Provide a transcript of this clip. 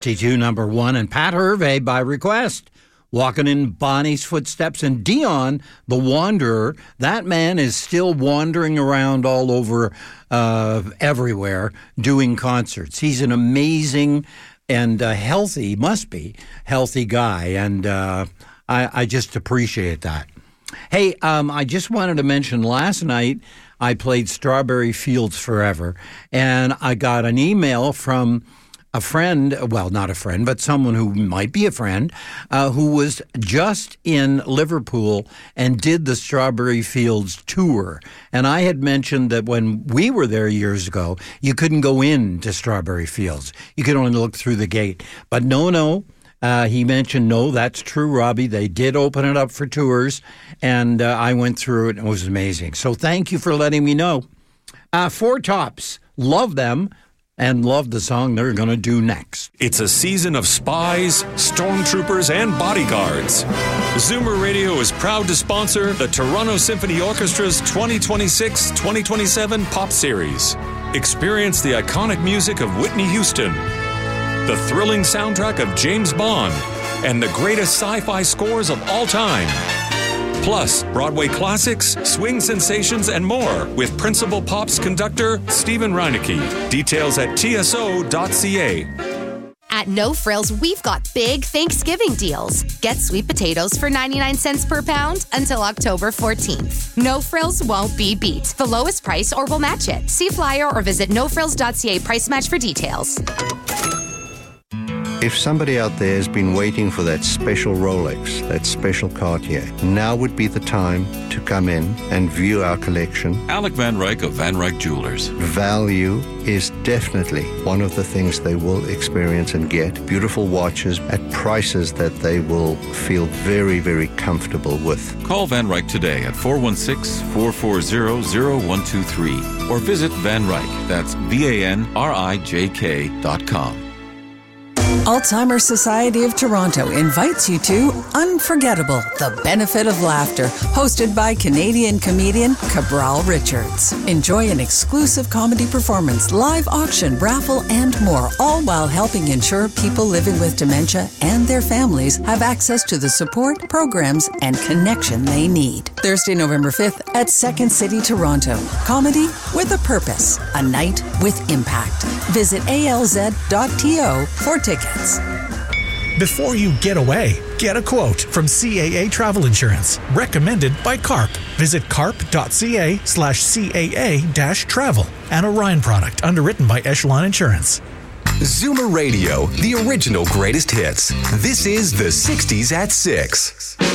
T2 number 1, and Pat Hervey by request. Walking in Bonnie's footsteps, and Dion, the Wanderer, that man is still wandering around all over everywhere doing concerts. He's an amazing and healthy, must be, healthy guy, and I just appreciate that. Hey, I just wanted to mention last night I played Strawberry Fields Forever, and I got an email from a friend, well, not a friend, but someone who might be a friend, who was just in Liverpool and did the Strawberry Fields tour. And I had mentioned that when we were there years ago, you couldn't go into Strawberry Fields. You could only look through the gate. But no, he mentioned, no, that's true, Robbie. They did open it up for tours, and I went through it, and it was amazing. So thank you for letting me know. Four Tops, love them. And love the song they're going to do next. It's a season of spies, stormtroopers, and bodyguards. Zoomer Radio is proud to sponsor the Toronto Symphony Orchestra's 2026-2027 Pop Series. Experience the iconic music of Whitney Houston, the thrilling soundtrack of James Bond, and the greatest sci-fi scores of all time. Plus, Broadway classics, swing sensations, and more with Principal Pop's conductor, Stephen Reinecke. Details at tso.ca. At No Frills, we've got big Thanksgiving deals. Get sweet potatoes for 99 cents per pound until October 14th. No Frills won't be beat. The lowest price or we'll match it. See flyer or visit nofrills.ca price match for details. If somebody out there has been waiting for that special Rolex, that special Cartier, now would be the time to come in and view our collection. Alec Van Ryk of Van Ryk Jewelers. Value is definitely one of the things they will experience and get. Beautiful watches at prices that they will feel very, very comfortable with. Call Van Ryk today at 416-440-0123 or visit Van Ryk. That's VANRIJK.com. Alzheimer's Society of Toronto invites you to Unforgettable, The Benefit of Laughter, hosted by Canadian comedian Cabral Richards. Enjoy an exclusive comedy performance, live auction, raffle, and more, all while helping ensure people living with dementia and their families have access to the support, programs, and connection they need. Thursday, November 5th at Second City, Toronto. Comedy with a purpose, a night with impact. Visit alz.to for tickets. Before you get away, get a quote from CAA Travel Insurance, recommended by CARP. Visit carp.ca/CAA-travel. An Orion product underwritten by Echelon Insurance. Zoomer Radio, the original greatest hits. This is the 60s at 6.